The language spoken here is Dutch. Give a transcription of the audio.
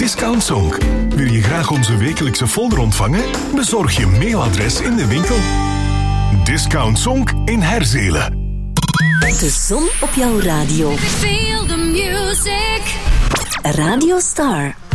Discount Zonk. Wil je graag onze wekelijkse folder ontvangen? Bezorg je mailadres in de winkel. Discount Zonk in Herzelen. De zon op jouw radio. Feel the music. Radio Star.